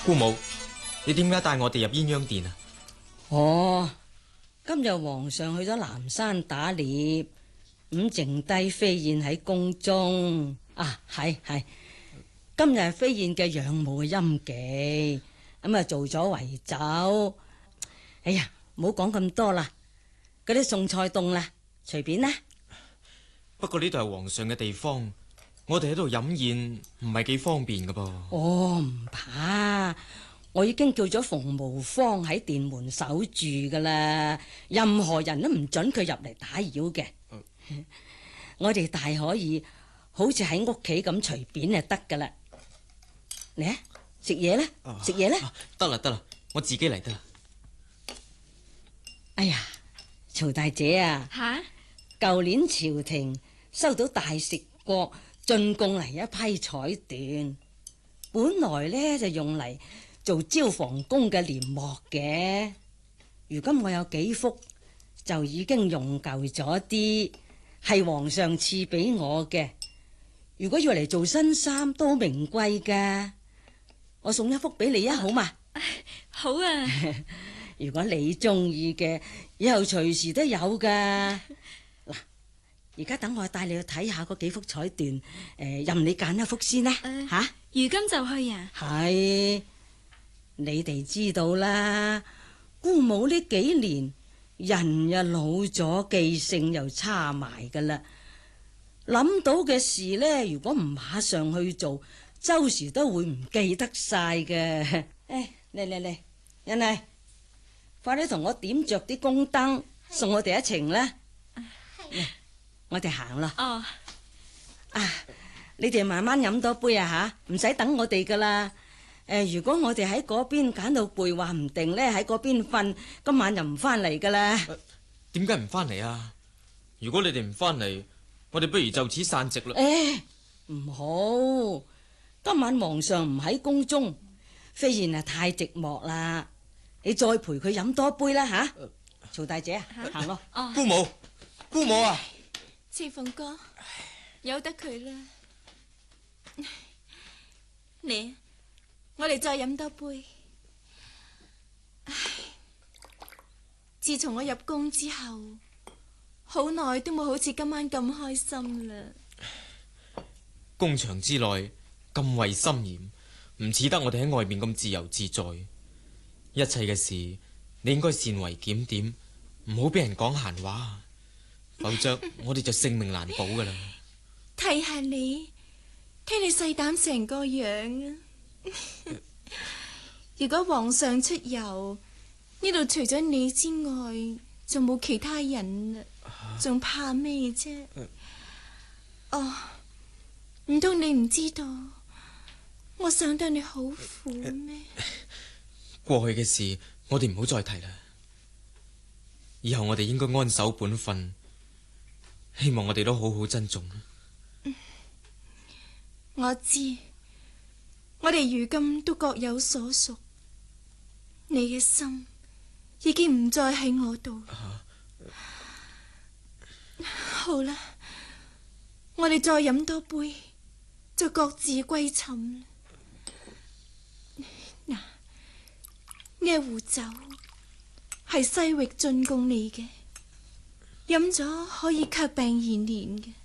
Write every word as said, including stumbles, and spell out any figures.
姑母，你點解帶我哋入鴛鴦殿啊？ 哦，今日皇上去咗南山打獵，咁剩低飛燕喺宮中啊。係係，今日係飛燕嘅養母嘅陰忌，咁啊做咗圍酒。哎呀，唔好講咁多啦，嗰啲餸菜凍啦，隨便啦。 不過呢度係皇上嘅地方，我哋喺度飲宴唔係幾方便噶噃。 哦，唔怕，我已經叫咗馮無芳喺殿門守住噶啦，任何人都唔准佢入嚟打擾嘅。嗯、我哋大可以好似喺屋企咁隨便就得噶啦。嚟啊，食嘢啦，食嘢啦。 得啦得啦，我自己嚟得啦。 哎呀，曹大姐啊， 吓， 舊年朝廷收到大食國進貢嚟一批彩緞，本來呢就用嚟做招房宮嘅簾幕嘅。如今我有幾幅就已經用舊咗啲，係皇上賜俾我嘅。如果要嚟做新衫都好名貴噶，我送一幅俾你啊，好嘛？ 好啊。 如果你中意嘅，以後隨時都有噶。嗱，而家等我帶你去睇下嗰幾幅彩緞，誒、呃，任你揀一幅先啦。吓、呃，啊、 如今就去啊？ 係，你哋知道啦，姑母呢幾年人又老咗，記性又差埋噶啦。諗到嘅事呢，如果唔馬上去做，周時都會唔記得晒嘅。誒，嚟嚟嚟，人嚟。快啲同我點着啲宮燈，送我哋一程啦！嚟，我哋行啦。 哦， 啊，你哋慢慢飲多杯啊吓，唔使等我哋噶啦。誒，如果我哋喺嗰邊揀到背，話唔定呢喺嗰邊瞓，今晚就唔翻嚟噶啦。 點解唔翻嚟啊？如果你哋唔翻嚟，我哋不如就此散席啦。 誒，唔好，今晚皇上唔喺宮中，飛燕啊太寂寞啦。你再陪佢飲多杯啦吓，曹大姐啊，行咯。 姑母，姑母啊， 赤鳳哥，由得佢啦。嚟，我哋再飲多杯。唉，自從我入宮之後，好耐都冇好似今晚咁開心啦。 宮場之內禁衛森嚴，唔似得我哋喺外面咁自由自在。一切嘅事，你應該善為檢點，唔好俾人講閒話，否則我哋就性命難保噶啦。 睇下你，聽你細膽成個樣啊！如果皇上出遊，呢度除咗你之外，就冇其他人啦，仲怕咩啫？哦，唔通你唔知道，我想對你好苦咩？ 過去嘅事，我哋唔好再提啦。以後我哋應該安守本分，希望我哋都好好珍重。 嗯，我知，我哋如今都各有所屬，你嘅心已經唔再喺我度。啊、好啦，我哋再飲多杯，就各自歸寢。呢一壺酒係西域進貢你嘅，飲咗可以卻病延年嘅。